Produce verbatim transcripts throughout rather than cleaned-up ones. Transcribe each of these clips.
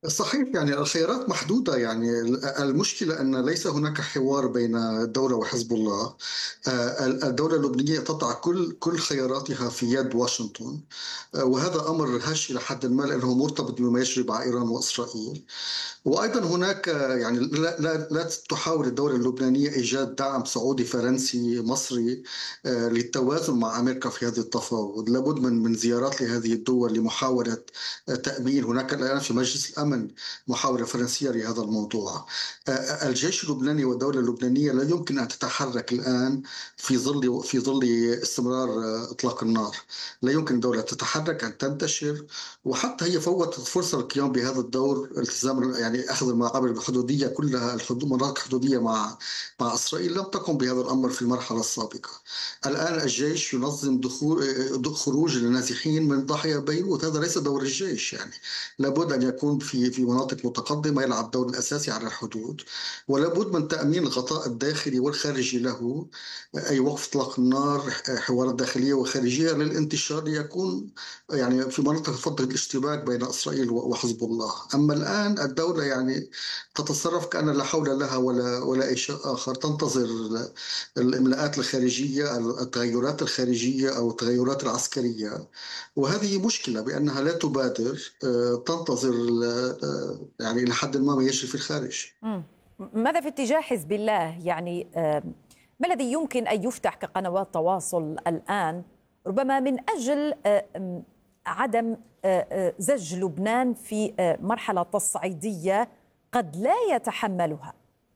صحيح، يعني الخيارات محدودة. يعني المشكلة أن ليس هناك حوار بين الدولة وحزب الله. آه، الدولة اللبنانية تضع كل كل خياراتها في يد واشنطن. آه، وهذا أمر هش إلى حد ما، لأنه مرتبط بما يجري مع إيران وإسرائيل. وأيضا هناك يعني لا, لا, لا تحاول الدولة اللبنانية إيجاد دعم سعودي فرنسي مصري آه، للتوازن مع أمريكا في هذه التفاوض. لابد من من زيارات لهذه الدول لمحاولة آه، تأمين. هناك الآن في مجلس الأمن محاولة فرنسية لهذا الموضوع. آه، آه، الجيش اللبناني والدولة اللبنانية لا يمكن أن تتحرك الآن في ظل في ظل استمرار آه، إطلاق النار. لا يمكن الدولة تتحرك، أن تنتشر. وحتى هي فوتت فرصة القيام بهذا الدور، التزام يعني أخذ المعابر الحدودية كلها، الحدود مناطق حدودية مع مع إسرائيل، لم تقم بهذا الأمر في المرحلة السابقة. الآن الجيش ينظم دخول خروج النازحين من ضاحية بيروت. هذا ليس دور الجيش. يعني لابد أن يكون في في مناطق متقدمة يلعب دور الأساسي على الحدود. ولابد من تأمين الغطاء الداخلي والخارجي له، أي وقف إطلاق النار، حوارات داخلية وخارجية للانتشار، ليكون يعني في مناطق فترة الاشتباك بين إسرائيل وحزب الله. أما الآن الدولة يعني تتصرف كأن لا حول لها ولا ولا أي شيء آخر، تنتظر الإملاءات الخارجية، التغيرات الخارجية أو التغيرات العسكرية. وهذه مشكلة بأنها لا تبادر، آه، تنتظر آه، يعني لحد ما ما يجري في الخارج. مم. ماذا في اتجاه حزب الله؟ يعني آه، ما الذي يمكن أن يفتح كقنوات تواصل الآن، ربما من أجل آه، م، عدم آه، آه، زج لبنان في آه، مرحلة تصعيدية قد لا يتحملها؟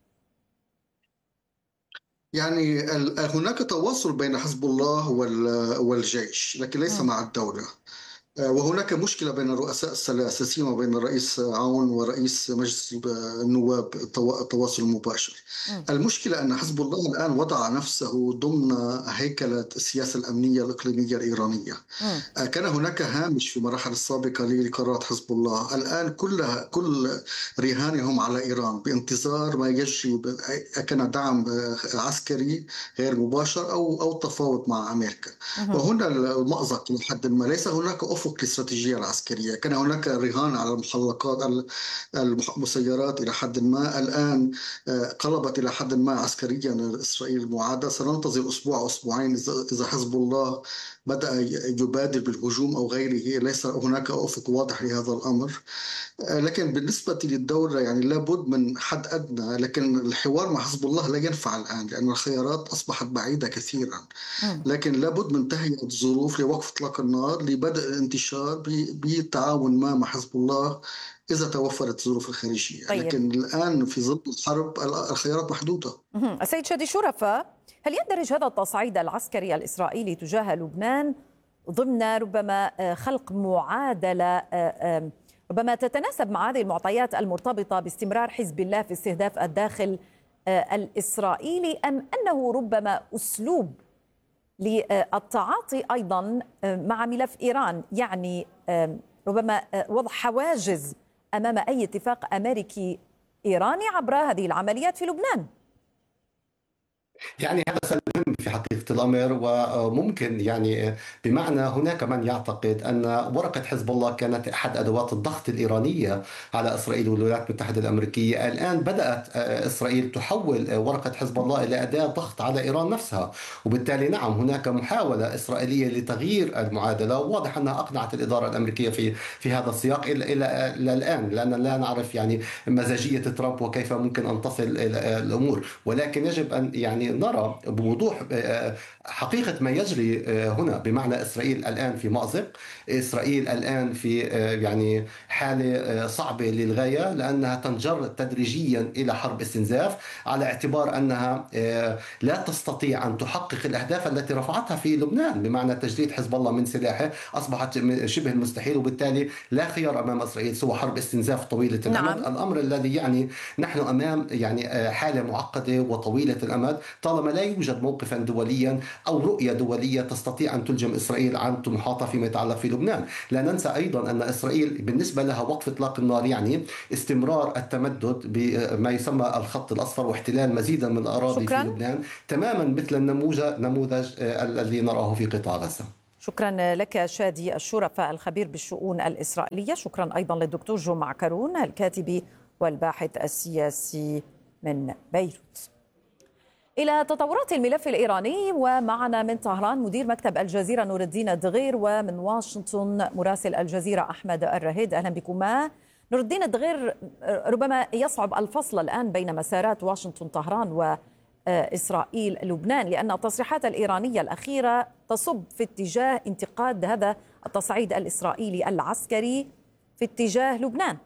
يعني ال- هناك تواصل بين حزب الله وال- والجيش، لكن ليس مم. مع الدولة. وهناك مشكلة بين الرؤساء الثلاثة، سيما بين الرئيس عون ورئيس مجلس النواب، التوا- التواصل المباشر. مم. المشكلة أن حزب الله الآن وضع نفسه ضمن هيكلة السياسة الأمنية الإقليمية الإيرانية. مم. كان هناك هامش في المراحل السابقة لقرارات حزب الله. الآن كلها كل رهانهم على إيران بانتظار ما يجري، ب- كان دعم عسكري غير مباشر أو أو تفاوض مع أمريكا. مم. وهنا المأزق لحد ما، ليس هناك أفق للاستراتيجية العسكرية. كان هناك رهان على المحلقات، المسيرات إلى حد ما. الآن آه، قلبت إلى حد ما عسكريا إسرائيل المعاداة. سننتظر أسبوع أسبوعين إذا إذا حزب الله بدأ يبادر بالهجوم أو غيره. ليس هناك أفق واضح لهذا الأمر. آه، لكن بالنسبة للدولة يعني لابد من حد أدنى. لكن الحوار مع حزب الله لا ينفع الآن، لأن الخيارات أصبحت بعيدة كثيرا. مم. لكن لابد من تهيئة الظروف لوقف إطلاق النار، لبدء الانتشار ب- بالتعاون ما مع حزب الله إذا توفرت الظروف الخارجية. طيب. لكن الآن في ظل الحرب الخيارات محدودة. مهم. السيد شادي شرفة، هل يندرج هذا التصعيد العسكري الإسرائيلي تجاه لبنان ضمن ربما آه، خلق معادلة آه، آه، ربما تتناسب مع هذه المعطيات المرتبطة باستمرار حزب الله في استهداف الداخل آه، الإسرائيلي، أم أنه ربما أسلوب للتعاطي أيضا آه، مع ملف إيران، يعني آه، ربما آه، وضع حواجز أمام أي اتفاق أمريكي إيراني عبر هذه العمليات في لبنان؟ يعني هذا سؤال مهم في حقيقة الأمر، وممكن يعني بمعنى هناك من يعتقد أن ورقة حزب الله كانت أحد أدوات الضغط الإيرانية على إسرائيل والولايات المتحدة الأمريكية. الآن بدأت إسرائيل تحول ورقة حزب الله إلى أداة ضغط على إيران نفسها، وبالتالي نعم هناك محاولة إسرائيلية لتغيير المعادلة. واضح أنها أقنعت الإدارة الأمريكية في في هذا السياق إلى إلى إلى الآن، لأن لا نعرف يعني مزاجية ترامب وكيف ممكن أن تصل إلى الأمور. ولكن يجب أن يعني نرى بوضوح آه، حقيقة ما يجري آه، هنا، بمعنى إسرائيل الآن في مأزق. إسرائيل الآن في آه، يعني حالة آه، صعبة للغاية، لأنها تنجر تدريجيا إلى حرب استنزاف، على اعتبار أنها آه، لا تستطيع أن تحقق الأهداف التي رفعتها في لبنان، بمعنى تجريد حزب الله من سلاحه أصبحت شبه مستحيل، وبالتالي لا خيار أمام إسرائيل سوى حرب استنزاف طويلة الأمد. نعم. الأمر الذي يعني نحن أمام يعني آه، حالة معقدة وطويلة الأمد، طالما لا يوجد موقفا دوليا أو رؤية دولية تستطيع أن تلجم إسرائيل عن طموحاتها فيما يتعلق في لبنان. لا ننسى أيضا أن إسرائيل بالنسبة لها وقف إطلاق النار يعني استمرار التمدد بما يسمى الخط الأصفر، واحتلال مزيدا من الأراضي في شكرا. لبنان، تماما مثل النموذج نموذج آه، الذي نراه في قطاع غزة. شكرا لك شادي الشرفة الخبير بالشؤون الإسرائيلية. شكرا أيضا للدكتور جو معكرون الكاتب والباحث السياسي من بيروت. إلى تطورات الملف الإيراني ومعنا من طهران مدير مكتب الجزيرة نور الدين الدغير، ومن واشنطن مراسل الجزيرة أحمد الرهيد. أهلا بكما. نور الدين الدغير، ربما يصعب الفصل الآن بين مسارات واشنطن طهران وإسرائيل لبنان، لأن التصريحات الإيرانية الأخيرة تصب في اتجاه انتقاد هذا التصعيد الإسرائيلي العسكري في اتجاه لبنان.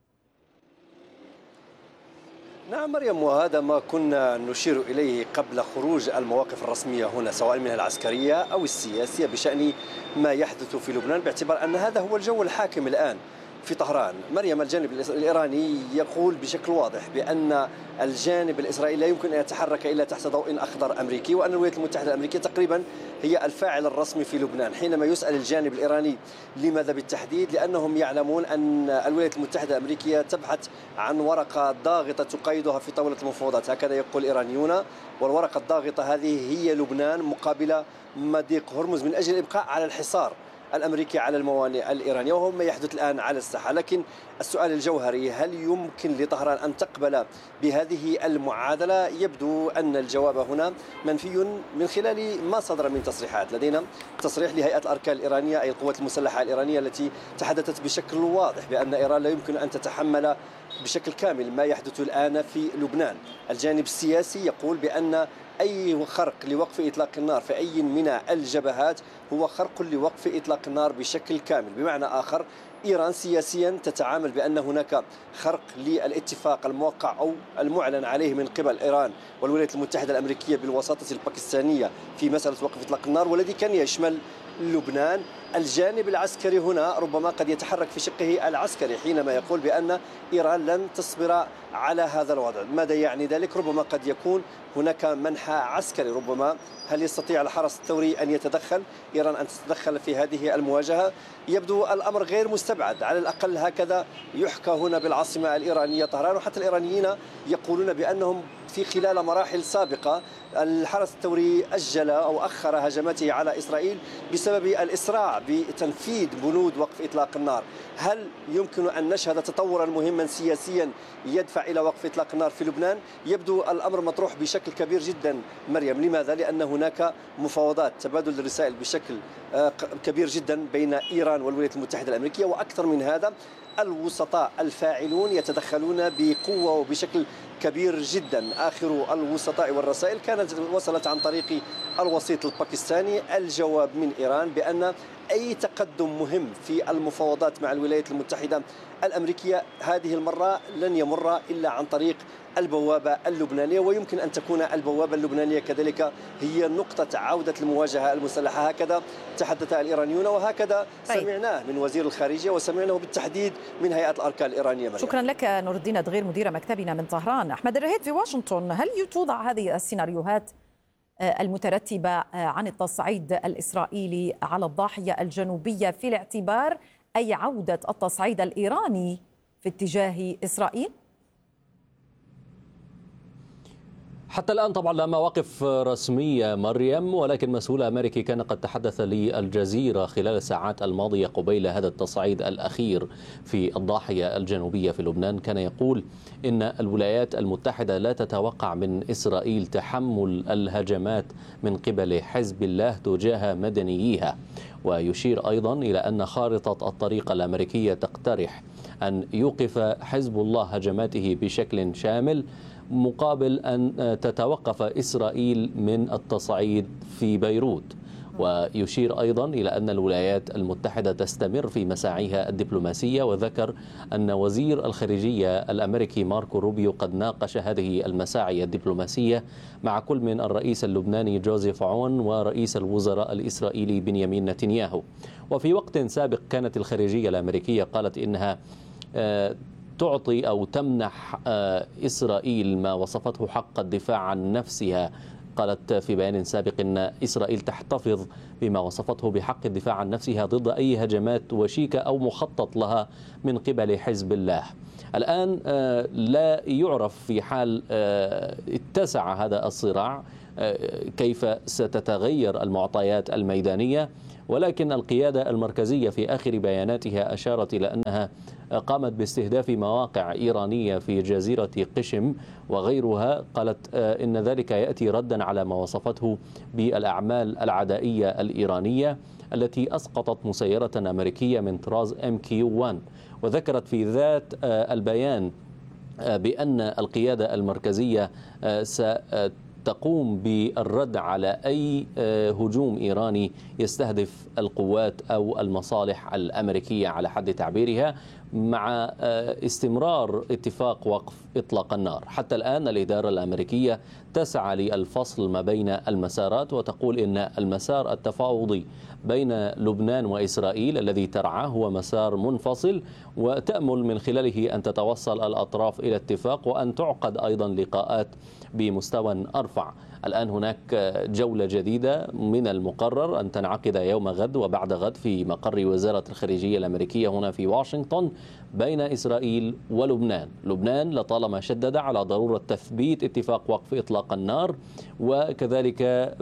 نعم مريم، وهذا ما كنا نشير إليه قبل خروج المواقف الرسمية هنا سواء منها العسكرية أو السياسية بشأن ما يحدث في لبنان، باعتبار أن هذا هو الجو الحاكم الآن في طهران. مريم، الجانب الإيراني يقول بشكل واضح بأن الجانب الإسرائيلي لا يمكن أن يتحرك إلا تحت ضوء أخضر أمريكي، وأن الولايات المتحدة الأمريكية تقريبا هي الفاعل الرسمي في لبنان. حينما يسأل الجانب الإيراني لماذا بالتحديد، لأنهم يعلمون أن الولايات المتحدة الأمريكية تبحث عن ورقة ضاغطة تقيدها في طاولة المفاوضات، هكذا يقول الإيرانيون، والورقة الضاغطة هذه هي لبنان مقابل مضيق هرمز من أجل الإبقاء على الحصار الأمريكي على الموانئ الإيرانية، وهو ما يحدث الآن على الساحة. لكن السؤال الجوهري، هل يمكن لطهران أن تقبل بهذه المعادلة؟ يبدو أن الجواب هنا منفي من خلال ما صدر من تصريحات. لدينا تصريح لهيئة الأركان الإيرانية أي القوات المسلحة الإيرانية التي تحدثت بشكل واضح بأن إيران لا يمكن أن تتحمل بشكل كامل ما يحدث الآن في لبنان. الجانب السياسي يقول بأن أي خرق لوقف إطلاق النار في أي من الجبهات هو خرق لوقف إطلاق النار بشكل كامل. بمعنى آخر، إيران سياسيا تتعامل بأن هناك خرق للاتفاق الموقع أو المعلن عليه من قبل إيران والولايات المتحدة الأمريكية بالوساطة الباكستانية في مسألة وقف إطلاق النار، والذي كان يشمل لبنان. الجانب العسكري هنا ربما قد يتحرك في شقه العسكري حينما يقول بأن إيران لن تصبر على هذا الوضع. ماذا يعني ذلك؟ ربما قد يكون هناك منحى عسكري. ربما هل يستطيع الحرس الثوري أن يتدخل، إيران أن تتدخل في هذه المواجهة؟ يبدو الأمر غير مستبعد، على الأقل هكذا يحكى هنا بالعاصمة الإيرانية طهران. وحتى الإيرانيين يقولون بأنهم في خلال مراحل سابقة الحرس الثوري أجل أو أخر هجماته على إسرائيل بسبب الإسراع بتنفيذ بنود وقف إطلاق النار. هل يمكن أن نشهد تطورا مهما سياسيا يدفع إلى وقف إطلاق النار في لبنان؟ يبدو الأمر مطروح بشكل كبير جدا مريم. لماذا؟ لأن هناك مفاوضات تبادل الرسائل بشكل كبير جدا بين إيران والولايات المتحدة الأمريكية، وأكثر من هذا الوسطاء الفاعلون يتدخلون بقوة وبشكل كبير جدا. آخر الوسطاء والرسائل كانت وصلت عن طريق الوسيط الباكستاني، الجواب من إيران بأن أي تقدم مهم في المفاوضات مع الولايات المتحدة الأمريكية هذه المرة لن يمر إلا عن طريق البوابة اللبنانية، ويمكن أن تكون البوابة اللبنانية كذلك هي نقطة عودة المواجهة المسلحة. هكذا تحدث الإيرانيون وهكذا طيب. سمعناه من وزير الخارجية وسمعناه بالتحديد من هيئة الأركان الإيرانية. مريم. شكرا لك نور الدين الدغير مدير مكتبنا من طهران. أحمد الرهيد في واشنطن، هل توضع هذه السيناريوهات المترتبة عن التصعيد الإسرائيلي على الضاحية الجنوبية في الاعتبار، أي عودة التصعيد الإيراني في اتجاه إسرائيل؟ حتى الآن طبعا لا مواقف رسمية مريم، ولكن مسؤول أمريكي كان قد تحدث للجزيرة خلال الساعات الماضية قبيل هذا التصعيد الأخير في الضاحية الجنوبية في لبنان، كان يقول إن الولايات المتحدة لا تتوقع من إسرائيل تحمل الهجمات من قبل حزب الله تجاه مدنييها. ويشير أيضا إلى أن خارطة الطريق الأمريكية تقترح أن يوقف حزب الله هجماته بشكل شامل مقابل أن تتوقف إسرائيل من التصعيد في بيروت. ويشير أيضا إلى أن الولايات المتحدة تستمر في مساعيها الدبلوماسية، وذكر أن وزير الخارجية الأمريكي ماركو روبيو قد ناقش هذه المساعي الدبلوماسية مع كل من الرئيس اللبناني جوزيف عون ورئيس الوزراء الإسرائيلي بنيامين نتنياهو. وفي وقت سابق كانت الخارجية الأمريكية قالت إنها تعطي أو تمنح إسرائيل ما وصفته حق الدفاع عن نفسها. قالت في بيان سابق أن إسرائيل تحتفظ بما وصفته بحق الدفاع عن نفسها ضد أي هجمات وشيكة أو مخطط لها من قبل حزب الله. الآن لا يعرف في حال اتسع هذا الصراع كيف ستتغير المعطيات الميدانية، ولكن القيادة المركزية في آخر بياناتها أشارت إلى أنها قامت باستهداف مواقع إيرانية في جزيرة قشم وغيرها. قالت إن ذلك يأتي ردا على ما وصفته بالأعمال العدائية الإيرانية التي أسقطت مسيرة أمريكية من طراز إم كيو واحد. وذكرت في ذات البيان بأن القيادة المركزية ستقوم بالرد على أي هجوم إيراني يستهدف القوات أو المصالح الأمريكية على حد تعبيرها، مع استمرار اتفاق وقف إطلاق النار. حتى الآن الإدارة الأمريكية تسعى للفصل ما بين المسارات، وتقول إن المسار التفاوضي بين لبنان وإسرائيل الذي ترعاه هو مسار منفصل، وتأمل من خلاله أن تتوصل الأطراف إلى اتفاق وأن تعقد أيضا لقاءات بمستوى أرفع. الآن هناك جولة جديدة من المقرر أن تنعقد يوم غد وبعد غد في مقر وزارة الخارجية الأمريكية هنا في واشنطن بين إسرائيل ولبنان. لبنان لطالما شدد على ضرورة تثبيت اتفاق وقف إطلاق النار، وكذلك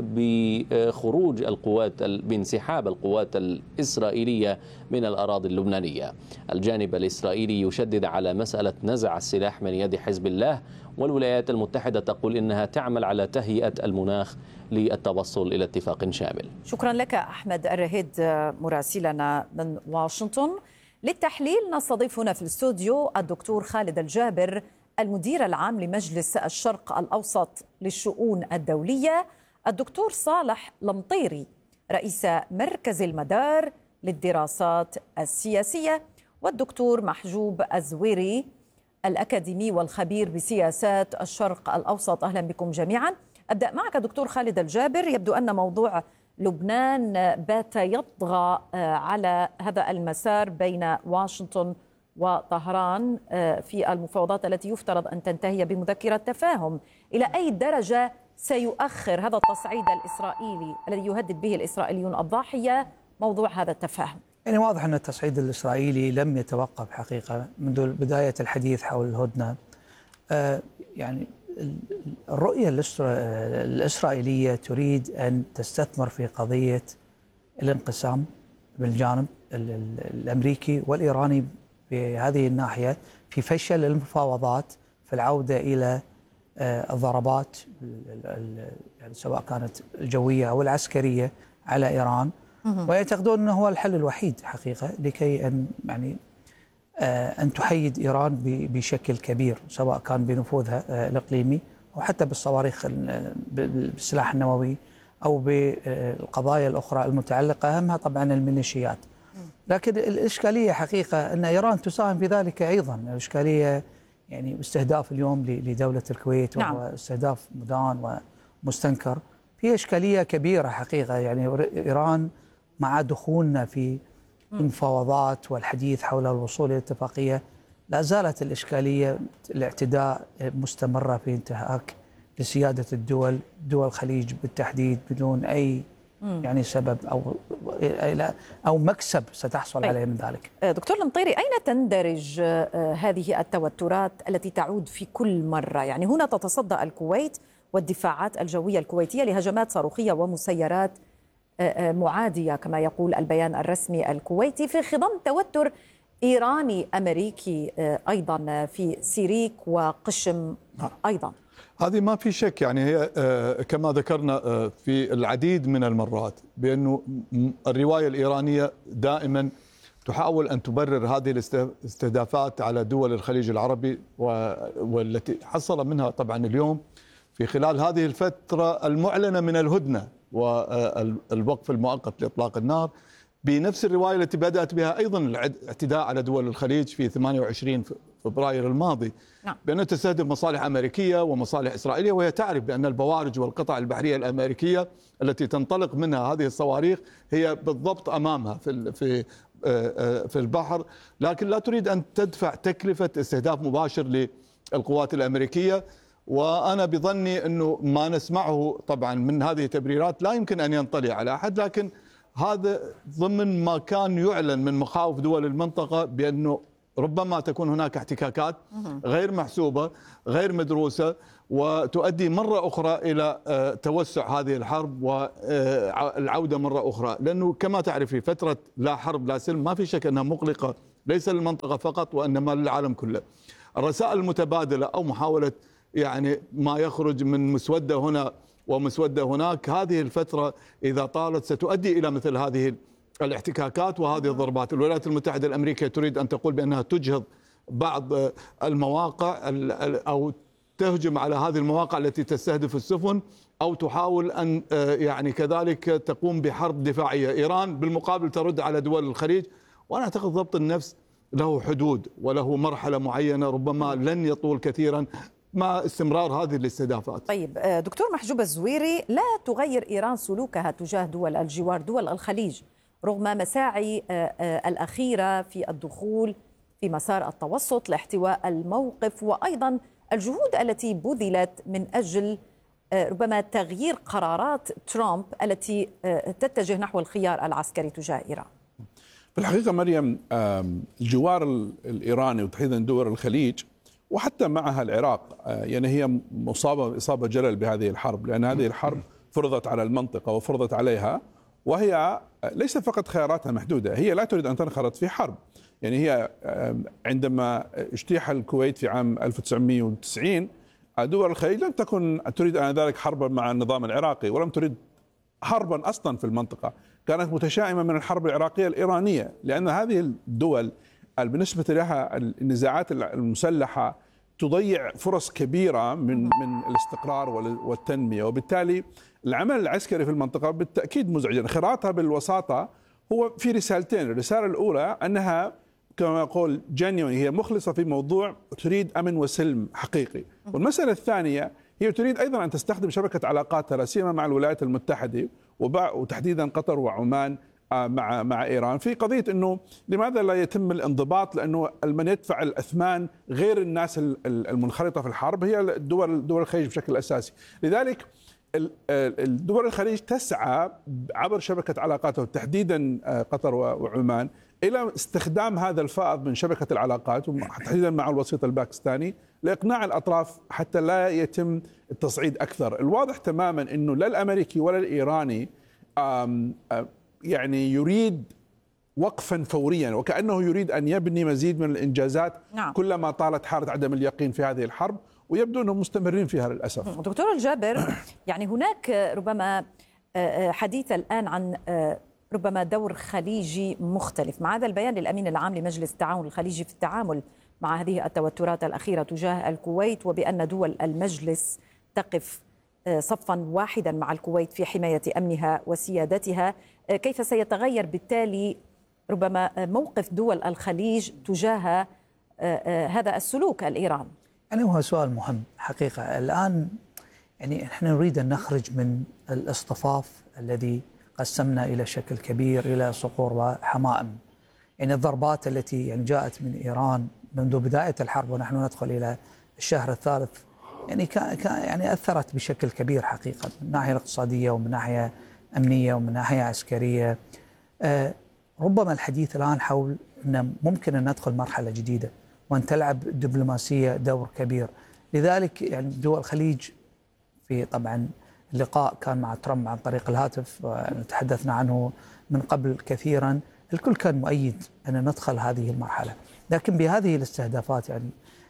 بخروج القوات بانسحاب القوات الإسرائيلية من الأراضي اللبنانية. الجانب الإسرائيلي يشدد على مسألة نزع السلاح من يد حزب الله، والولايات المتحدة تقول إنها تعمل على تهيئة المناخ للتوصل إلى اتفاق شامل. شكرا لك أحمد الرهيد مراسلنا من واشنطن. للتحليل نستضيف هنا في الاستوديو الدكتور خالد الجابر المدير العام لمجلس الشرق الأوسط للشؤون الدولية، الدكتور صالح لمطيري رئيس مركز المدار للدراسات السياسية، والدكتور محجوب الزويري الأكاديمي والخبير بسياسات الشرق الأوسط. أهلا بكم جميعا. أبدأ معك دكتور خالد الجابر. يبدو أن موضوع لبنان بات يطغى على هذا المسار بين واشنطن وطهران في المفاوضات التي يفترض أن تنتهي بمذكرة تفاهم. إلى أي درجة سيؤخر هذا التصعيد الإسرائيلي الذي يهدد به الإسرائيليون الضاحية موضوع هذا التفاهم؟ يعني واضح أن التصعيد الإسرائيلي لم يتوقف حقيقة منذ بداية الحديث حول الهدنة. آه يعني الرؤية الإسرائيلية تريد أن تستثمر في قضية الانقسام بالجانب الأمريكي والإيراني بهذه الناحية في فشل المفاوضات في العودة إلى آه الضربات يعني سواء كانت الجوية أو العسكرية على إيران، ويعتقدون أنه هو الحل الوحيد حقيقة لكي أن يعني أن تحيد إيران بشكل كبير، سواء كان بنفوذها الإقليمي أو حتى بالصواريخ بالسلاح النووي أو بالقضايا الأخرى المتعلقة، أهمها طبعا الميليشيات. لكن الإشكالية حقيقة أن إيران تساهم في ذلك أيضا. الإشكالية يعني استهداف اليوم لدولة الكويت نعم. واستهداف مدان ومستنكر، في إشكالية كبيرة حقيقة. يعني إيران مع دخولنا في المفاوضات والحديث حول الوصول إلى اتفاقية لا زالت الإشكالية الاعتداء مستمرة في انتهاك لسيادة الدول دول الخليج بالتحديد بدون أي يعني سبب أو أو مكسب ستحصل عليه من ذلك. دكتور لمطيري، أين تندرج هذه التوترات التي تعود في كل مرة؟ يعني هنا تتصدى الكويت والدفاعات الجوية الكويتية لهجمات صاروخية ومسيرات معادية كما يقول البيان الرسمي الكويتي، في خضم توتر إيراني أمريكي أيضا في سيريك وقشم أيضا. هذه ما في شك، يعني هي كما ذكرنا في العديد من المرات بأنه الرواية الإيرانية دائما تحاول أن تبرر هذه الاستهدافات على دول الخليج العربي، والتي حصل منها طبعا اليوم في خلال هذه الفترة المعلنة من الهدنة والوقف المؤقت لإطلاق النار، بنفس الرواية التي بدأت بها أيضا الاعتداء على دول الخليج في ثمانية وعشرين فبراير الماضي، نعم. بأنها تستهدف مصالح أمريكية ومصالح إسرائيلية، وهي تعرف بأن البوارج والقطع البحرية الأمريكية التي تنطلق منها هذه الصواريخ هي بالضبط أمامها في في في البحر، لكن لا تريد أن تدفع تكلفة استهداف مباشر للقوات الأمريكية. وأنا بظني أنه ما نسمعه طبعا من هذه التبريرات لا يمكن أن ينطلي على أحد، لكن هذا ضمن ما كان يعلن من مخاوف دول المنطقة بأنه ربما تكون هناك احتكاكات غير محسوبة غير مدروسة، وتؤدي مرة أخرى إلى توسع هذه الحرب والعودة مرة أخرى، لأنه كما تعرفي فترة لا حرب لا سلم ما في شك أنها مقلقة ليس للمنطقة فقط وإنما للعالم كله. الرسائل المتبادلة أو محاولة يعني ما يخرج من مسودة هنا ومسودة هناك، هذه الفترة إذا طالت ستؤدي إلى مثل هذه الاحتكاكات وهذه الضربات. الولايات المتحدة الأمريكية تريد أن تقول بأنها تجهض بعض المواقع أو تهجم على هذه المواقع التي تستهدف السفن، أو تحاول أن يعني كذلك تقوم بحرب دفاعية. إيران بالمقابل ترد على دول الخليج، وأنا أعتقد ضبط النفس له حدود وله مرحلة معينة ربما لن يطول كثيرا مع استمرار هذه الاستهدافات. طيب دكتور محجوب الزويري، لا تغير إيران سلوكها تجاه دول الجوار دول الخليج رغم مساعي الأخيرة في الدخول في مسار التوسط لاحتواء الموقف، وأيضا الجهود التي بذلت من أجل ربما تغيير قرارات ترامب التي تتجه نحو الخيار العسكري تجاه إيران. في الحقيقة مريم، الجوار الإيراني وتحديدا دول الخليج وحتى معها العراق يعني هي مصابة إصابة جلل بهذه الحرب، لأن هذه الحرب فرضت على المنطقة وفرضت عليها، وهي ليس فقط خياراتها محدودة، هي لا تريد أن تنخرط في حرب. يعني هي عندما اجتيح الكويت في عام ألف وتسعمئة وتسعين دول الخليج لم تكن تريد آنذاك حربا مع النظام العراقي، ولم تريد حربا أصلا في المنطقة، كانت متشائمة من الحرب العراقية الإيرانية، لأن هذه الدول بالنسبة لها النزاعات المسلحة تضيع فرص كبيرة من من الاستقرار والتنمية، وبالتالي العمل العسكري في المنطقة بالتأكيد مزعج. انخراطها بالوساطة هو في رسالتين، الرسالة الأولى أنها كما يقول جينيون، هي مخلصة في موضوع تريد أمن وسلم حقيقي، والمسألة الثانية هي تريد أيضا أن تستخدم شبكة علاقاتها لا سيما مع الولايات المتحدة وتحديدا قطر وعمان مع مع ايران في قضيه انه لماذا لا يتم الانضباط، لانه من يدفع الاثمان غير الناس المنخرطه في الحرب هي الدول دول الخليج بشكل اساسي. لذلك الدول الخليج تسعى عبر شبكه علاقاتها تحديدا قطر وعمان الى استخدام هذا الفائض من شبكه العلاقات وتحديدا مع الوسيط الباكستاني لاقناع الاطراف حتى لا يتم التصعيد اكثر. الواضح تماما انه لا الامريكي ولا الايراني آم آم يعني يريد وقفا فوريا، وكأنه يريد أن يبني مزيد من الإنجازات نعم. كلما طالت حالة عدم اليقين في هذه الحرب، ويبدو أنهم مستمرين فيها للأسف. دكتور الجابر، يعني هناك ربما حديث الآن عن ربما دور خليجي مختلف مع هذا البيان للأمين العام لمجلس التعاون الخليجي في التعامل مع هذه التوترات الأخيرة تجاه الكويت، وبأن دول المجلس تقف صفا واحدا مع الكويت في حماية أمنها وسيادتها. كيف سيتغير بالتالي ربما موقف دول الخليج تجاه هذا السلوك الإيراني؟ يعني هو سؤال مهم حقيقة. الآن يعني نحن نريد أن نخرج من الاصطفاف الذي قسمنا إلى شكل كبير إلى صقور وحمائم. يعني الضربات التي يعني جاءت من إيران منذ بداية الحرب ونحن ندخل إلى الشهر الثالث يعني كان يعني أثرت بشكل كبير حقيقة من الناحية الاقتصادية ومن ناحية أمنية ومن ناحية عسكرية. آه ربما الحديث الآن حول أن ممكن أن ندخل مرحلة جديدة وأن تلعب الدبلوماسية دور كبير. لذلك يعني دول الخليج في طبعا اللقاء كان مع ترامب عن طريق الهاتف وتحدثنا عنه من قبل كثيرا، الكل كان مؤيد أن ندخل هذه المرحلة، لكن بهذه الاستهدافات يعني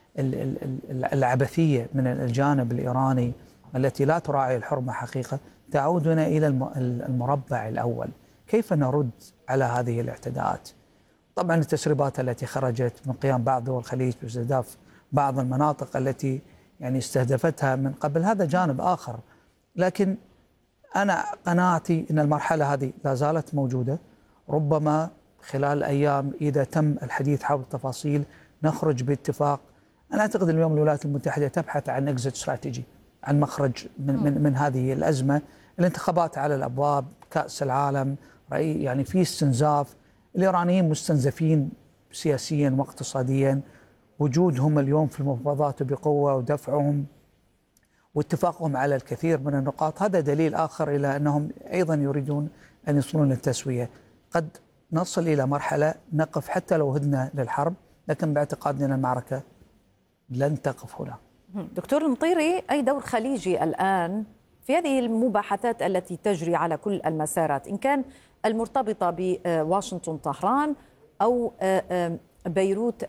العبثية من الجانب الإيراني التي لا تراعي الحرمة حقيقة تعودنا إلى المربع الأول. كيف نرد على هذه الاعتداءات؟ طبعا التسريبات التي خرجت من قيام بعض دول الخليج باستهداف بعض المناطق التي يعني استهدفتها من قبل هذا جانب آخر، لكن أنا قناعتي أن المرحلة هذه لا زالت موجودة. ربما خلال أيام إذا تم الحديث حول التفاصيل نخرج باتفاق. أنا أعتقد اليوم الولايات المتحدة تبحث عن إكزيت استراتيجي، عن مخرج من, من, من هذه الأزمة. الانتخابات على الأبواب، كأس العالم، رأي يعني في استنزاف، الإيرانيين مستنزفين سياسيا واقتصاديا، وجودهم اليوم في المفاوضات بقوة ودفعهم واتفاقهم على الكثير من النقاط هذا دليل آخر إلى أنهم أيضا يريدون أن يصلون للتسوية. قد نصل إلى مرحلة نقف حتى لو هدنا للحرب لكن باعتقادنا المعركة لن تقف هنا. دكتور المطيري، أي دور خليجي الآن في هذه المباحثات التي تجري على كل المسارات، إن كان المرتبطة بواشنطن طهران أو بيروت